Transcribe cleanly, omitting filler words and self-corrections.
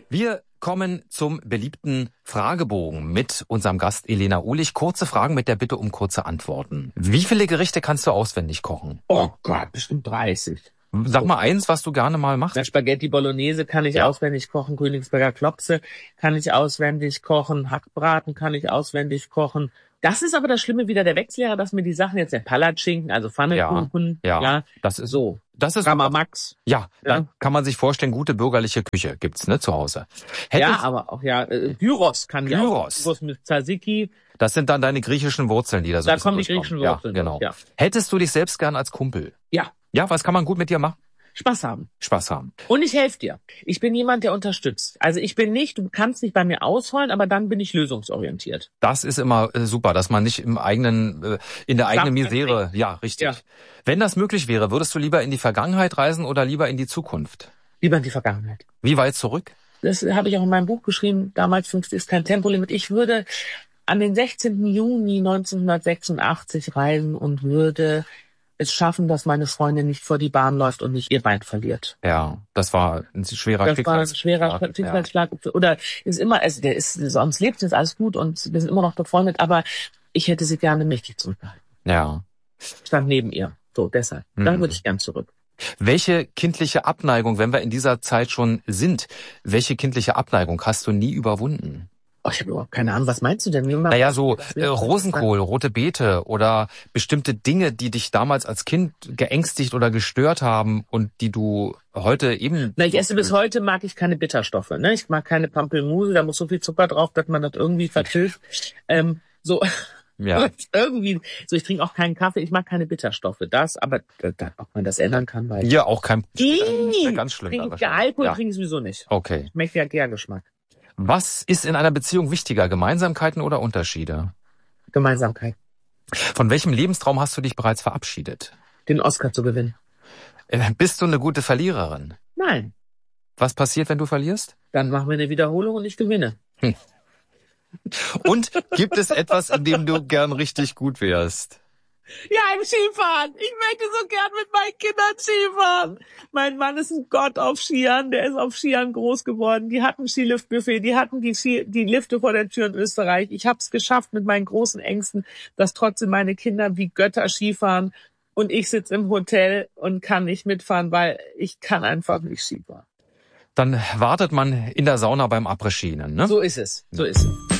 Wir kommen zum beliebten Fragebogen mit unserem Gast Elena Uhlich. Kurze Fragen mit der Bitte um kurze Antworten. Wie viele Gerichte kannst du auswendig kochen? Oh Gott, bestimmt 30. Sag mal eins, was du gerne mal machst. Na, Spaghetti Bolognese kann ich auswendig kochen, Königsberger Klopse kann ich auswendig kochen, Hackbraten kann ich auswendig kochen. Das ist aber das Schlimme wieder der Wechsellehrer, dass mir die Sachen jetzt der Palatschinken, also Pfannekuchen, das ist so. Das ist Max. Ja, dann kann man sich vorstellen, gute bürgerliche Küche gibt's, ne, zu Hause. Aber auch Gyros kann ich auch. Gyros mit Tzatziki. Das sind dann deine griechischen Wurzeln, die da so. Da kommen die griechischen Wurzeln. Ja, genau. Ja. Hättest du dich selbst gern als Kumpel? Ja. Ja, was kann man gut mit dir machen? Spaß haben. Spaß haben. Und ich helfe dir. Ich bin jemand, der unterstützt. Also du kannst nicht bei mir ausholen, aber dann bin ich lösungsorientiert. Das ist immer super, dass man nicht in der eigenen Misere, richtig. Ja. Wenn das möglich wäre, würdest du lieber in die Vergangenheit reisen oder lieber in die Zukunft? Lieber in die Vergangenheit. Wie weit zurück? Das habe ich auch in meinem Buch geschrieben, damals 50 ist kein Tempolimit. Ich würde an den 16. Juni 1986 reisen und würde es schaffen, dass meine Freundin nicht vor die Bahn läuft und nicht ihr Bein verliert. Ja, das war ein schwerer Schicksalsschlag. Oder ist immer, sonst lebt es alles gut und wir sind immer noch befreundet, aber ich hätte sie gerne mächtig zurückgehalten. Ja. Stand neben ihr. So, deshalb. Dann würde ich gern zurück. Welche kindliche Abneigung, wenn wir in dieser Zeit schon sind, welche kindliche Abneigung hast du nie überwunden? Oh, ich habe überhaupt keine Ahnung. Was meinst du denn? Rosenkohl, rote Beete oder bestimmte Dinge, die dich damals als Kind geängstigt oder gestört haben und die du heute eben... Ich esse bis heute, mag ich keine Bitterstoffe. Ne? Ich mag keine Pampelmuse, da muss so viel Zucker drauf, dass man das irgendwie vertilgt. Ja. Irgendwie, ich trinke auch keinen Kaffee, ich mag keine Bitterstoffe. Ob man das ändern kann, weil... Ja, auch kein... Ganz schlimm. Alkohol trinke ich sowieso nicht. Okay. Schmeckt ja Gärgeschmack. Was ist in einer Beziehung wichtiger, Gemeinsamkeiten oder Unterschiede? Gemeinsamkeit. Von welchem Lebenstraum hast du dich bereits verabschiedet? Den Oscar zu gewinnen. Bist du eine gute Verliererin? Nein. Was passiert, wenn du verlierst? Dann machen wir eine Wiederholung und ich gewinne. Und gibt es etwas, in dem du gern richtig gut wärst? Ja, im Skifahren. Ich möchte so gern mit meinen Kindern Skifahren. Mein Mann ist ein Gott auf Skiern. Der ist auf Skiern groß geworden. Die hatten Skiliftbuffet. Die hatten die Lifte vor der Tür in Österreich. Ich habe es geschafft mit meinen großen Ängsten, dass trotzdem meine Kinder wie Götter Skifahren. Und ich sitze im Hotel und kann nicht mitfahren, weil ich kann einfach nicht Skifahren. Dann wartet man in der Sauna beim Après-Ski, ne? So ist es.